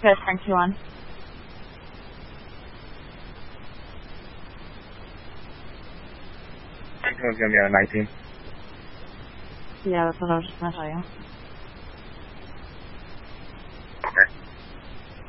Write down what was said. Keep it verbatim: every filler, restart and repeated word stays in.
guys turn two on. I think it was going to be on nineteen. Yeah, that's what I was just going to tell you.